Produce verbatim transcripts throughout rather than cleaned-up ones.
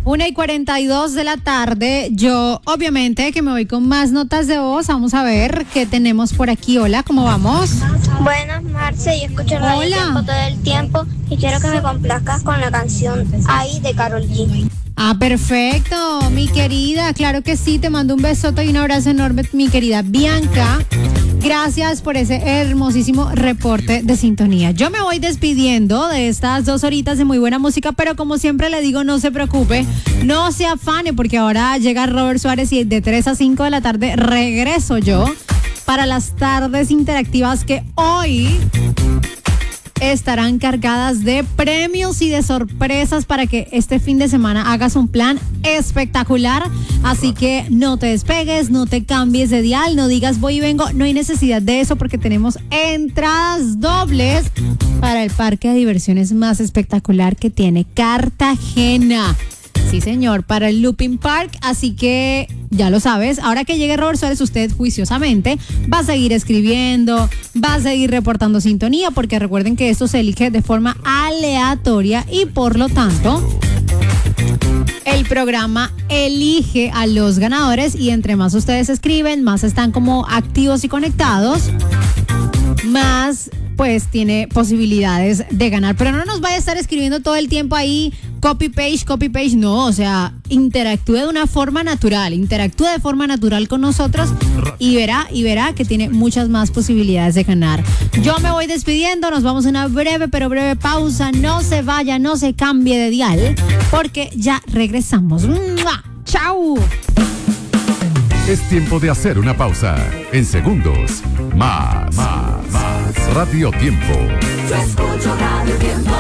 Una y cuarenta y dos de la tarde. Yo, obviamente, que me voy con más notas de voz. Vamos a ver qué tenemos por aquí. Hola, ¿cómo vamos? Buenas, Marce. Yo escucho Radio Hola. Tiempo todo el tiempo y quiero que me complazcas con la canción Ahí de Karol G. Ah, perfecto, mi querida. Claro que sí, te mando un besote y un abrazo enorme, mi querida Bianca. Gracias por ese hermosísimo reporte de sintonía. Yo me voy despidiendo de estas dos horitas de muy buena música, pero como siempre le digo, no se preocupe, no se afane, porque ahora llega Robert Suárez y de tres a cinco de la tarde regreso yo para las tardes interactivas que hoy estarán cargadas de premios y de sorpresas para que este fin de semana hagas un plan espectacular. Así que no te despegues, no te cambies de dial, no digas voy y vengo. No hay necesidad de eso porque tenemos entradas dobles para el parque de diversiones más espectacular que tiene Cartagena. Sí, señor, para el Looping Park. Así que ya lo sabes. Ahora que llegue Robert Suárez, usted juiciosamente va a seguir escribiendo, va a seguir reportando sintonía, porque recuerden que esto se elige de forma aleatoria y por lo tanto el programa elige a los ganadores, y entre más ustedes escriben, más están como activos y conectados, más pues tiene posibilidades de ganar. Pero no nos vaya a estar escribiendo todo el tiempo ahí copy page, copy page, no, o sea, interactúe de una forma natural, interactúe de forma natural con nosotros y verá, y verá que tiene muchas más posibilidades de ganar. Yo me voy despidiendo, nos vamos a una breve, pero breve pausa. No se vaya, no se cambie de dial, porque ya regresamos. ¡Mua! ¡Chao! Es tiempo de hacer una pausa. En segundos, más, más, más. Radio Tiempo. Yo escucho Radio Tiempo.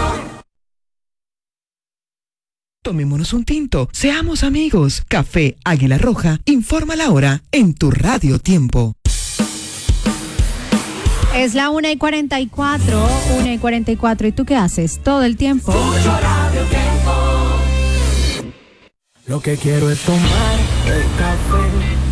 Tomémonos un tinto, seamos amigos. Café Águila Roja informa la hora en tu Radio Tiempo. Es la una y cuarenta y cuatro, una y cuarenta y cuatro. ¿Y tú qué haces todo el tiempo? Escucho Radio Tiempo. Lo que quiero es tomar el café